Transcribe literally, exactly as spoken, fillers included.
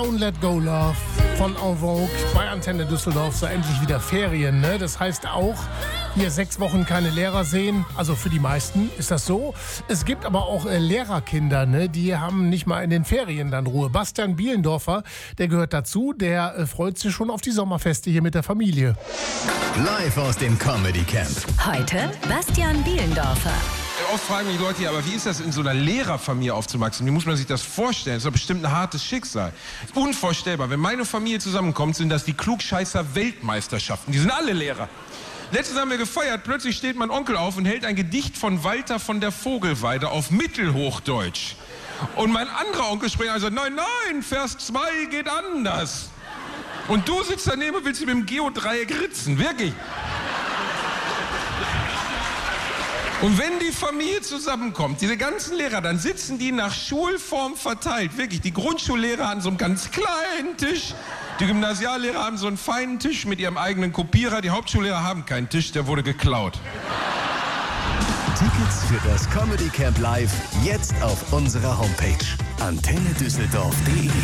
Don't Let Go Love von En Vogue bei Antenne Düsseldorf, so endlich wieder Ferien, ne? Das heißt auch, hier sechs Wochen keine Lehrer sehen, also für die meisten ist das so. Es gibt aber auch äh, Lehrerkinder, ne? Die haben nicht mal in den Ferien dann Ruhe. Bastian Bielendorfer, der gehört dazu, der äh, freut sich schon auf die Sommerfeste hier mit der Familie. Live aus dem Comedy Camp. Heute Bastian Bielendorfer. Oft fragen mich die Leute, ja, aber wie ist das, in so einer Lehrerfamilie aufzuwachsen? Wie muss man sich das vorstellen? Das ist doch bestimmt ein hartes Schicksal. Unvorstellbar. Wenn meine Familie zusammenkommt, sind das die Klugscheißer-Weltmeisterschaften. Die sind alle Lehrer. Letztens haben wir gefeiert, plötzlich steht mein Onkel auf und hält ein Gedicht von Walter von der Vogelweide auf Mittelhochdeutsch. Und mein anderer Onkel spricht also, nein, nein, Vers zwei geht anders. Und du sitzt daneben und willst mit dem Geodreieck ritzen, wirklich. Und wenn die Familie zusammenkommt, diese ganzen Lehrer, dann sitzen die nach Schulform verteilt. Wirklich, die Grundschullehrer an so einem ganz kleinen Tisch. Die Gymnasiallehrer haben so einen feinen Tisch mit ihrem eigenen Kopierer. Die Hauptschullehrer haben keinen Tisch, der wurde geklaut. Tickets für das Comedy Camp Live jetzt auf unserer Homepage antenne düsseldorf punkt de.